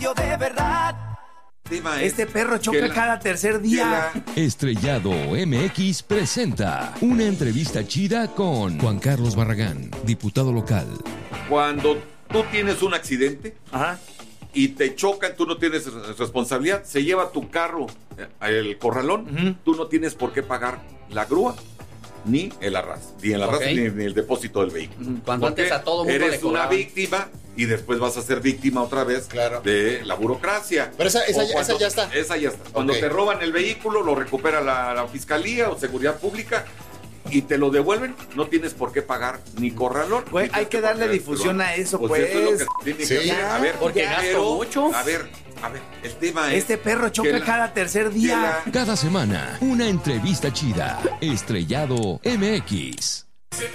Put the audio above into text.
Yo de verdad. Este perro choca cada tercer día. Estrellado MX presenta una entrevista chida con Juan Carlos Barragán, diputado local. Cuando tú tienes un accidente y te chocan, tú no tienes responsabilidad, se lleva tu carro al corralón, tú no tienes por qué pagar la grúa ni el arrastre, ni el depósito del vehículo. Cuando porque antes a todo mundo eres le cobraban. una víctima y después vas a ser víctima otra vez de la burocracia. Pero esa ya está. Esa ya está. Cuando te roban el vehículo, lo recupera la fiscalía o seguridad pública y te lo devuelven, no tienes por qué pagar ni corralón. Güey, hay que darle difusión a eso, pues. Eso es lo que tiene que hacer. A ver, porque gasto mucho. A ver, el tema es... Este perro choca cada tercer día. Cada semana, una entrevista chida. Estrellado MX.